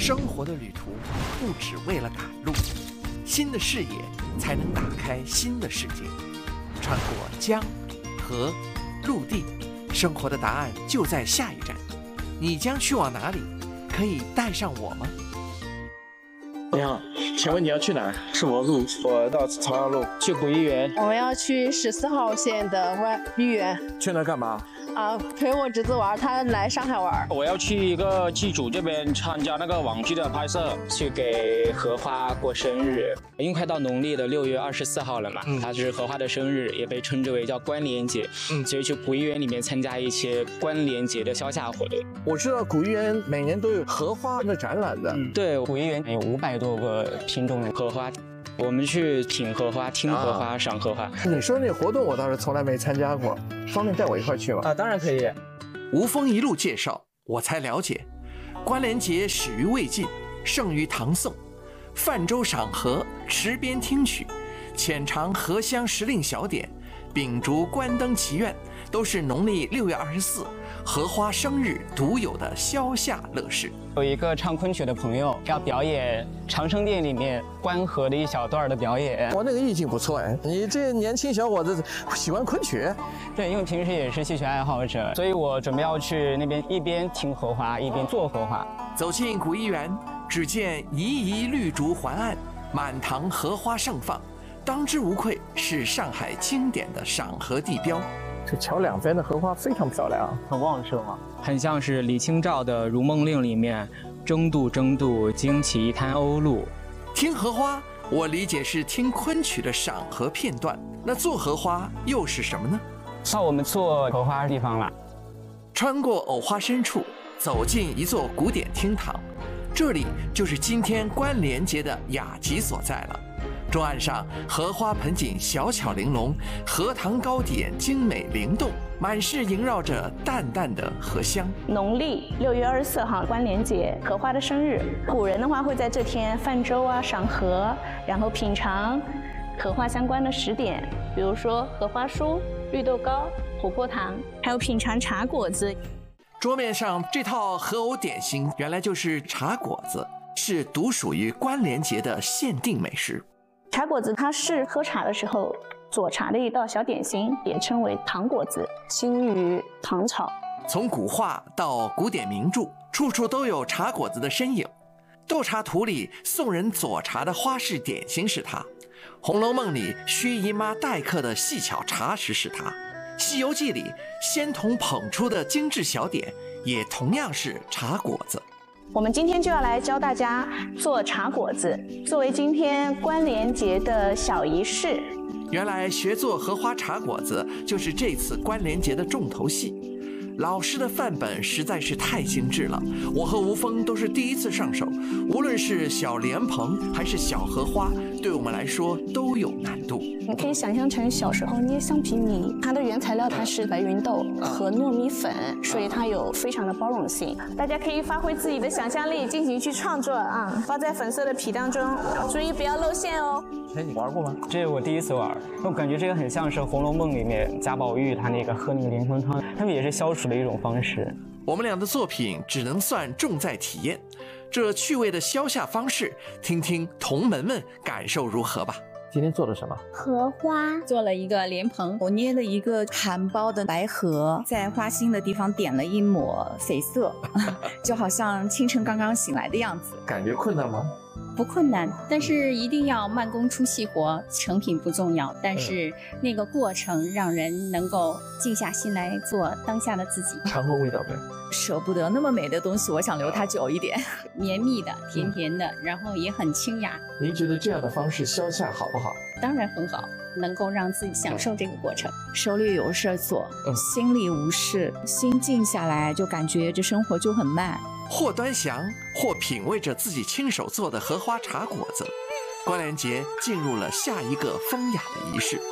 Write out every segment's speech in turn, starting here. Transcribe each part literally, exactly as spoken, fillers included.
生活的旅途不只为了赶路，新的视野才能打开新的世界。穿过江、河、陆地，生活的答案就在下一站。你将去往哪里？可以带上我吗？ 你好，请问你要去哪？ 是我路， 我到朝阳路去古一园。 我们要去十四号线的外豫园。 去那干嘛？ 啊，陪我侄子玩，他来上海玩。 我要去一个剧组这边参加那个网剧的拍摄， 去给荷花过生日。因为快到农历的六月二十四号了嘛，嗯、它是荷花的生日，也被称之为叫关联节。嗯，所以去古一园里面参加一些关联节的消夏活动。 我知道古一园每年都有荷花的展览的。 嗯、对，古一园有五百多个品种的荷花。我们去品荷花、听荷花、啊、赏荷花。 你说那活动我倒是从来没参加过，方便带我一块去吗？ 啊，当然可以。 吴峰一路介绍，我才了解，关联节始于魏晋，盛于唐宋。泛舟赏荷，池边听曲，浅尝荷香时令小点，秉烛观灯祈愿，都是农历六月二十四荷花生日独有的消夏乐事。 有一个唱昆曲的朋友要表演长生殿里面观荷的一小段的表演。 我那个意境不错哎，你这年轻小伙子喜欢昆曲？ 对，因为平时也是戏曲爱好者，所以我准备要去那边一边听荷花一边做荷花。 走进古一园，只见猗猗绿竹环岸，满堂荷花盛放，当之无愧是上海经典的赏荷地标。 这桥两边的荷花非常漂亮，很旺盛啊， 很像是李清照的《如梦令》里面“争渡争渡，惊起一滩鸥鹭”。 听荷花，我理解是听昆曲的赏荷片段，那做荷花又是什么呢？ 到我们做荷花的地方了。 穿过藕花深处，走进一座古典厅堂，这里就是今天关联节的雅集所在了。桌案上荷花盆景小巧玲珑，荷塘糕点精美灵动，满室萦绕着淡淡的荷香。 农历六月二十四号关联节，荷花的生日，古人的话会在这天泛舟啊、赏荷，然后品尝荷花相关的食点，比如说荷花酥、绿豆糕、琥珀糖，还有品尝茶果子。 桌面上这套荷藕点心原来就是茶果子，是独属于关联节的限定美食。 茶果子它是喝茶的时候佐茶的一道小点心，也称为糖果子，兴于唐朝。 从古画到古典名著，处处都有茶果子的身影。斗茶图里送人佐茶的花式点心是它，《红楼梦》里薛姨妈待客的细巧茶食是它，《西游记》里仙童捧出的精致小点也同样是茶果子。 我们今天就要来教大家做茶果子，作为今天关联节的小仪式。 原来学做荷花茶果子就是这次关联节的重头戏。老师的范本实在是太精致了，我和吴峰都是第一次上手，无论是小莲蓬还是小荷花，对我们来说都有难度。 你可以想象成小时候捏橡皮泥，它的原材料它是白芸豆和糯米粉，所以它有非常的包容性。大家可以发挥自己的想象力进行去创作啊，包在粉色的皮当中，注意不要露馅哦。 哎，你玩过吗？ 这是我第一次玩，我感觉这个很像是《红楼梦》里面贾宝玉他那个喝那个莲蓬汤，他们也是消暑的一种方式。 我们俩的作品只能算重在体验，这趣味的消夏方式，听听同门们感受如何吧。 今天做了什么？ 荷花做了一个莲蓬，我捏了一个含苞的白荷，在花心的地方点了一抹绯色，就好像清晨刚刚醒来的样子。 感觉困难吗？ 不困难，但是一定要慢工出细活，成品不重要，但是那个过程让人能够静下心来做当下的自己。 尝过味道没？ 舍不得那么美的东西，我想留它久一点。绵密的，甜甜的，然后也很清雅。 您觉得这样的方式消夏好不好？ 当然很好，能够让自己享受这个过程。手里有事做，嗯、心里无事，心静下来，就感觉这生活就很慢。 或端详，或品味着自己亲手做的荷花茶果子，关联节进入了下一个风雅的仪式。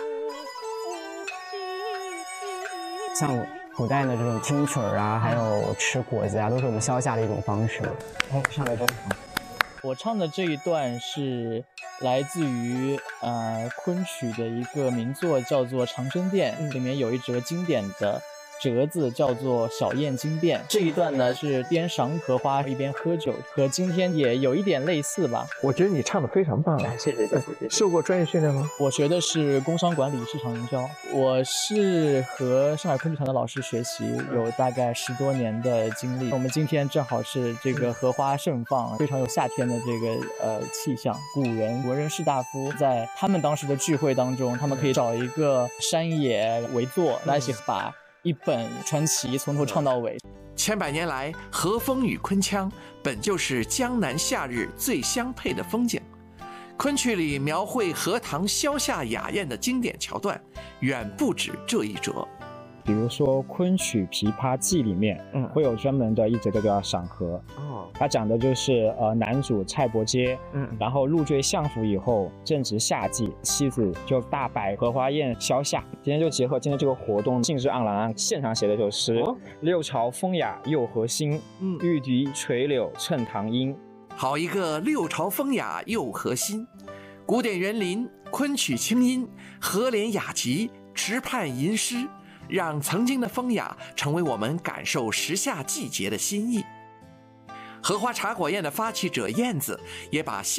像古代的这种听曲儿啊，还有吃果子啊，都是我们消夏的一种方式。哎，上来真好。 我唱的这一段是来自于呃昆曲的一个名作，叫做《长生殿》，里面有一折经典的折子叫做小燕惊变。这一段呢是边赏荷花一边喝酒，和今天也有一点类似吧。 我觉得你唱得非常棒啊！ 谢谢谢谢。 受过专业训练吗？ 我学的是工商管理市场营销，我是和上海昆剧团的老师学习，有大概十多年的经历。我们今天正好是这个荷花盛放，非常有夏天的这个呃气象。古人文人士大夫在他们当时的聚会当中，他们可以找一个山野为座，来一起把一本传奇从头唱到尾。 千百年来，荷风与昆腔本就是江南夏日最相配的风景。昆曲里描绘荷塘消夏雅宴的经典桥段，远不止这一折。 比如说昆曲《琵琶记》里面，嗯，会有专门的一则叫做赏荷。哦，它讲的就是呃男主蔡伯喈，嗯，然后入赘相府以后，正值夏季，妻子就大摆荷花宴消夏。今天就结合今天这个活动，兴致盎然，现场写的首诗：哦、六朝风雅又荷馨，嗯，玉笛垂柳衬堂音。 好一个六朝风雅又荷馨，古典园林，昆曲清音，荷莲雅集，池畔吟诗。让曾经的风雅成为我们感受时下季节的心意。荷花茶果宴的发起者燕子也把